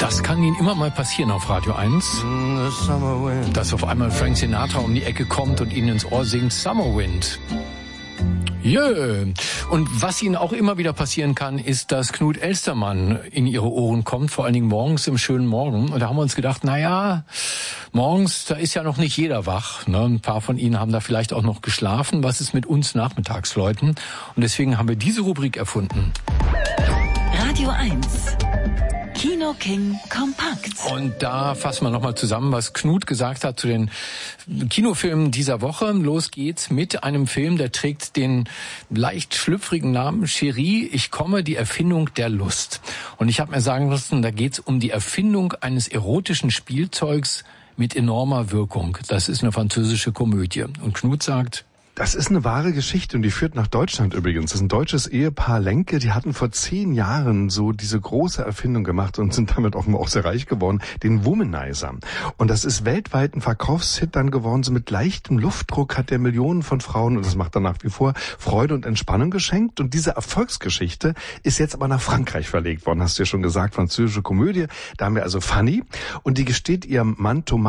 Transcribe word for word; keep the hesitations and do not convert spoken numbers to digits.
Das kann Ihnen immer mal passieren auf Radio eins, dass auf einmal Frank Sinatra um die Ecke kommt und Ihnen ins Ohr singt Summer Wind. Yeah. Und was Ihnen auch immer wieder passieren kann, ist, dass Knut Elstermann in Ihre Ohren kommt, vor allen Dingen morgens im schönen Morgen. Und da haben wir uns gedacht, na ja, morgens, da ist ja noch nicht jeder wach. Ne? Ein paar von Ihnen haben da vielleicht auch noch geschlafen. Was ist mit uns Nachmittagsleuten? Und deswegen haben wir diese Rubrik erfunden. Radio eins. Kino King Kompakt. Und da fassen wir nochmal zusammen, was Knut gesagt hat zu den Kinofilmen dieser Woche. Los geht's mit einem Film, der trägt den leicht schlüpfrigen Namen Cherie, ich komme, die Erfindung der Lust. Und ich habe mir sagen lassen, da geht's um die Erfindung eines erotischen Spielzeugs mit enormer Wirkung. Das ist eine französische Komödie. Und Knut sagt... Das ist eine wahre Geschichte und die führt nach Deutschland übrigens. Das ist ein deutsches Ehepaar Lenke, die hatten vor zehn Jahren so diese große Erfindung gemacht und sind damit offenbar auch sehr reich geworden, den Womanizer. Und das ist weltweit ein Verkaufshit dann geworden, so mit leichtem Luftdruck hat der Millionen von Frauen, und das macht er nach wie vor, Freude und Entspannung geschenkt. Und diese Erfolgsgeschichte ist jetzt aber nach Frankreich verlegt worden, hast du ja schon gesagt, französische Komödie. Da haben wir also Fanny und die gesteht ihrem Mann Thomas